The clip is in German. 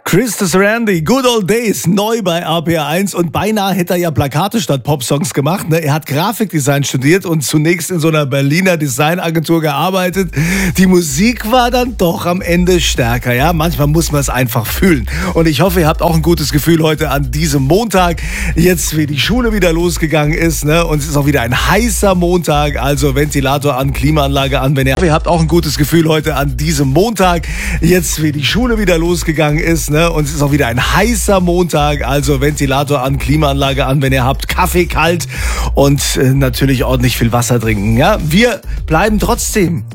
Chris Randy, Good Old Days, neu bei RPR1 und beinahe hätte er ja Plakate statt Popsongs gemacht. Ne? Er hat Grafikdesign studiert und zunächst in so einer Berliner Designagentur gearbeitet. Die Musik war dann doch am Ende stärker. Ja? Manchmal muss man es einfach fühlen. Und ich hoffe, ihr habt auch ein gutes Gefühl heute an diesem Montag. Jetzt, wie die Schule wieder losgegangen ist, ne? Und es ist auch wieder ein heißer Montag, also Ventilator an, Klimaanlage an. Wenn ihr habt auch ein gutes Gefühl heute an diesem Montag. Jetzt, wie die Schule wieder losgegangen ist, ne? Und es ist auch wieder ein heißer Montag, also Ventilator an, Klimaanlage an, wenn ihr habt, Kaffee kalt und natürlich ordentlich viel Wasser trinken. Ja? Wir bleiben trotzdem